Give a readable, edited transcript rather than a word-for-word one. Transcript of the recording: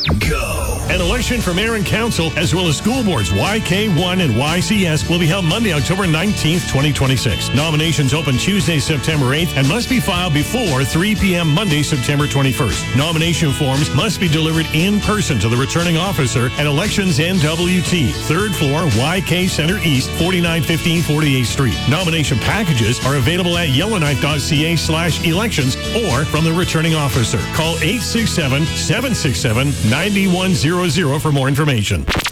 go. An election for mayor and council, as well as school boards YK1 and YCS, will be held Monday, October 19th, 2026. Nominations open Tuesday, September 8th, and must be filed before 3 p.m. Monday, September 21st. Nomination forms must be delivered in person to the returning officer at Elections NWT, 3rd floor, YK Center East, 4915 48th Street. Nomination packages are available at yellowknife.ca/elections or from the returning officer. Call 867-767-9100 for more information.